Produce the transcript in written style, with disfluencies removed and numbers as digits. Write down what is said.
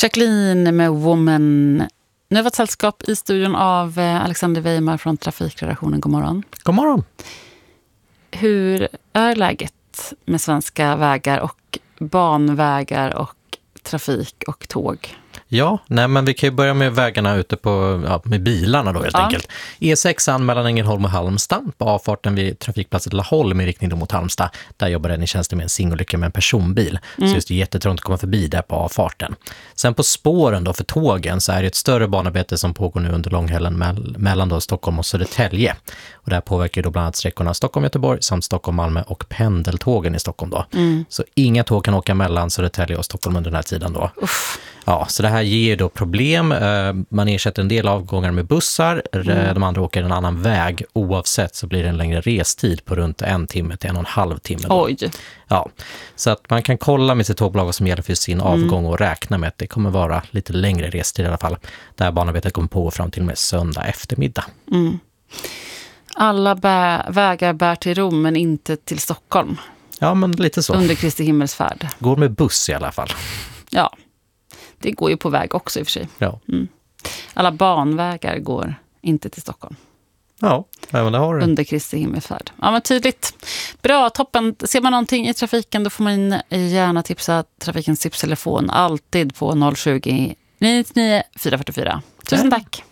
Jacqueline med Woman. Nu har vi ett sällskap i studion av Alexander Weimar från Trafikredaktionen. God morgon. God morgon. Hur är läget med svenska vägar och banvägar och trafik och tåg? Ja, men vi kan ju börja med vägarna ute på, med bilarna då helt enkelt. E6 mellan Ängelholm och Halmstad på avfarten vid trafikplatsen Laholm i riktning mot Halmstad. Där jobbar räddningstjänsten med en singolycka med en personbil. Så just det är jättetrångt att komma förbi där på avfarten. Sen på spåren då för tågen så är det ett större banarbete som pågår nu under långhelgen mellan då Stockholm och Södertälje. Och det här påverkar då bland annat sträckorna Stockholm-Göteborg samt Stockholm-Malmö och pendeltågen i Stockholm då. Så inga tåg kan åka mellan Södertälje och Stockholm under den här tiden då. Ja, så det här ger då problem. Man ersätter en del avgångar med bussar. De andra åker en annan väg. Oavsett så blir det en längre restid på runt 1 timme till 1,5 timme. Då. Oj. Ja, så att man kan kolla med sitt tågbolag som gäller för sin avgång och räkna med att det kommer vara lite längre restid i alla fall. Det här banarbetet kommer på fram till och med söndag eftermiddag. Alla vägar bär till Rom men inte till Stockholm. Ja, men lite så. Under Kristi himmelsfärd. Går med buss i alla fall. Ja, det går ju på väg också i och för sig. Ja. Alla banvägar går inte till Stockholm. Ja, men det har du. Under Kristi himmelsfärd. Ja, men tydligt. Bra, toppen. Ser man någonting i trafiken då får man gärna tipsa Trafikens tipstelefon alltid på 020 99 444. Tusen tack.